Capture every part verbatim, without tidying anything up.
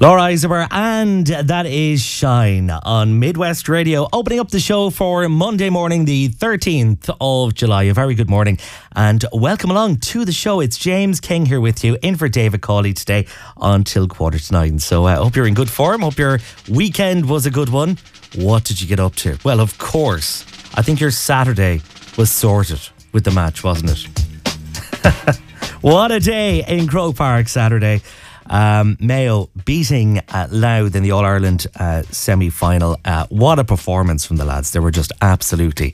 Laura Eisenberg, and that is Shine on Midwest Radio, opening up the show for Monday morning, the thirteenth of July. A very good morning and welcome along to the show. It's James King here with you, in for David Cawley today until quarter to nine. So I uh, hope you're in good form. Hope your weekend was a good one. What did you get up to? Well, of course, I think your Saturday was sorted with the match, wasn't it? What a day in Croke Park Saturday. Um, Mayo beating uh, Louth in the All-Ireland uh, semi-final. Uh, what a performance from the lads. They were just absolutely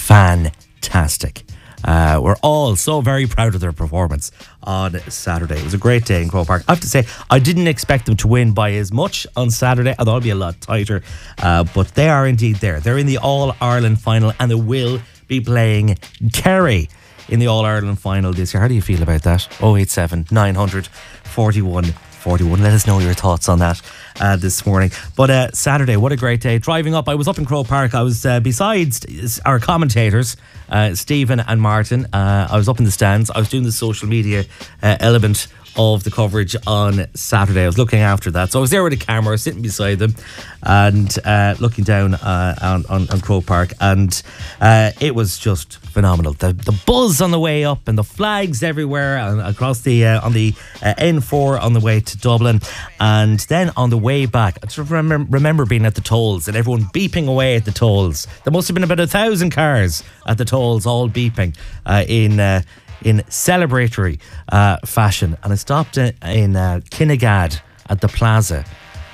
fantastic. Uh, we're all so very proud of their performance on Saturday. It was a great day in Croke Park. I have to say, I didn't expect them to win by as much on Saturday. I thought it'd be a lot tighter. Uh, but they are indeed there. They're in the All-Ireland final and they will be playing Kerry in the All-Ireland final this year. How do you feel about that? oh eight seven, nine hundred, forty-one forty-one. Let us know your thoughts on that uh, this morning. But uh, Saturday, what a great day. Driving up, I was up in Croke Park. I was, uh, besides our commentators, uh, Stephen and Martin, uh, I was up in the stands. I was doing the social media uh, element of the coverage on Saturday. I was looking after that. So I was there with a camera, sitting beside them and uh, looking down uh, on, on, on Croke Park. And uh, it was just phenomenal. The the buzz on the way up and the flags everywhere and across the uh, on the uh, N four on the way to Dublin. And then on the way back, I just remember, remember being at the tolls and everyone beeping away at the tolls. There must have been about a thousand cars at the tolls all beeping uh, in... Uh, in celebratory uh, fashion. And I stopped in, in uh, Kinnegad at the Plaza.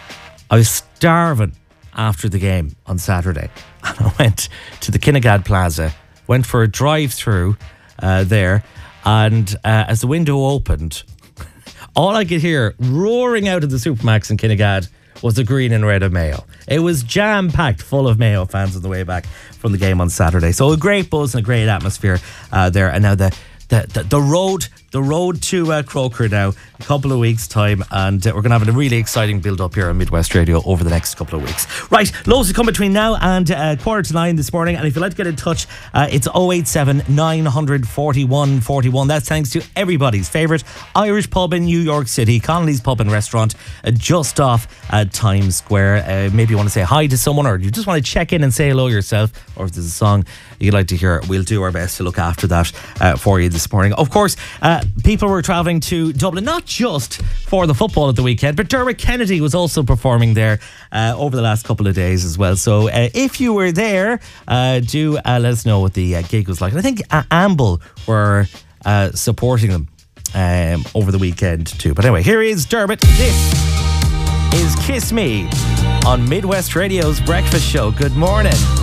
I was starving after the game on Saturday. And I went to the Kinnegad Plaza, went for a drive-through uh, there. And uh, as the window opened, all I could hear roaring out of the Supermax in Kinnegad was the green and red of Mayo. It was jam-packed full of Mayo fans on the way back from the game on Saturday. So a great buzz and a great atmosphere uh, there. And now the The, the, the road the road to uh, Croker now, a couple of weeks' time, and uh, we're going to have a really exciting build-up here on Midwest Radio over the next couple of weeks. Right, loads to come between now and uh, quarter to nine this morning, and if you'd like to get in touch, uh, it's oh eight seven, nine hundred, forty-one forty-one. That's thanks to everybody's favourite Irish pub in New York City, Connolly's Pub and Restaurant, uh, just off uh, Times Square. Uh, maybe you want to say hi to someone, or you just want to check in and say hello yourself, or if there's a song you'd like to hear, we'll do our best to look after that uh, for you this morning. Of course, uh, people were travelling to Dublin, not just for the football at the weekend, but Dermot Kennedy was also performing there uh, over the last couple of days as well. So uh, if you were there, uh, do uh, let us know what the uh, gig was like. And I think uh, Amble were uh, supporting them um, over the weekend too. But anyway, here is Dermot. This is Kiss Me on Midwest Radio's Breakfast Show. Good morning.